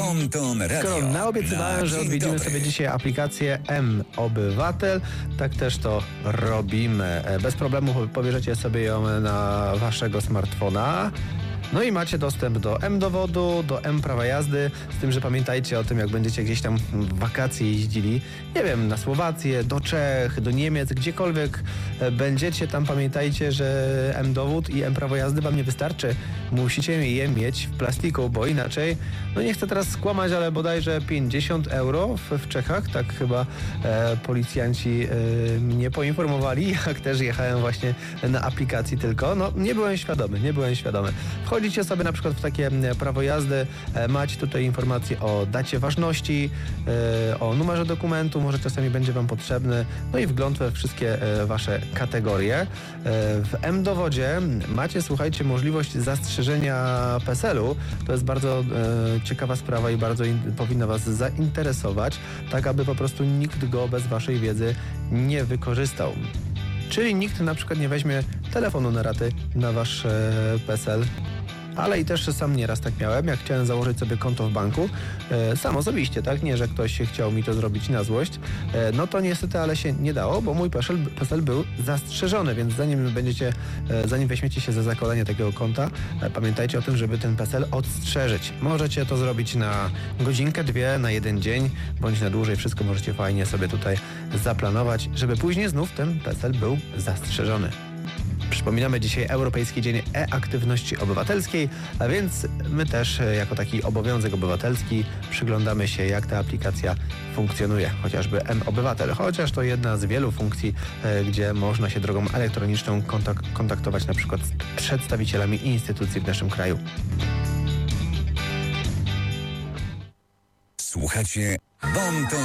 Bonton Radio. Skoro naobiecywałem, że odwiedzimy sobie dzisiaj aplikację mObywatel, tak też to robimy. Bez problemu pobierzecie sobie ją na waszego smartfona. No i macie dostęp do M-dowodu, do M-prawa jazdy, z tym, że pamiętajcie o tym, jak będziecie gdzieś tam w wakacje jeździli, nie wiem, na Słowację, do Czech, do Niemiec, gdziekolwiek będziecie, tam pamiętajcie, że M-dowód i M-prawo jazdy wam nie wystarczy. Musicie je mieć w plastiku, bo inaczej, no nie chcę teraz skłamać, ale bodajże 50 euro w Czechach, tak chyba policjanci mnie poinformowali, jak też jechałem właśnie na aplikacji tylko. No nie byłem świadomy. Wchodzicie sobie na przykład w takie prawo jazdy, macie tutaj informacje o dacie ważności, o numerze dokumentu, może czasami będzie wam potrzebny, no i wgląd we wszystkie wasze kategorie. W M-dowodzie macie, słuchajcie, możliwość zastrzeżenia PESEL-u. To jest bardzo ciekawa sprawa i bardzo powinna was zainteresować, tak aby po prostu nikt go bez waszej wiedzy nie wykorzystał. Czyli nikt na przykład nie weźmie telefonu na raty na wasz PESEL. Ale i też sam nieraz tak miałem, jak chciałem założyć sobie konto w banku, sam osobiście, tak, nie, że ktoś chciał mi to zrobić na złość, no to niestety, ale się nie dało, bo mój PESEL był zastrzeżony, więc zanim weźmiecie się za zakładanie takiego konta, pamiętajcie o tym, żeby ten PESEL odstrzeżyć. Możecie to zrobić na godzinkę, dwie, na jeden dzień, bądź na dłużej, wszystko możecie fajnie sobie tutaj zaplanować, żeby później znów ten PESEL był zastrzeżony. Przypominamy dzisiaj Europejski Dzień E-Aktywności Obywatelskiej, a więc my też jako taki obowiązek obywatelski przyglądamy się, jak ta aplikacja funkcjonuje, chociażby mObywatel, chociaż to jedna z wielu funkcji, gdzie można się drogą elektroniczną kontaktować na przykład z przedstawicielami instytucji w naszym kraju. Słuchacie Bonton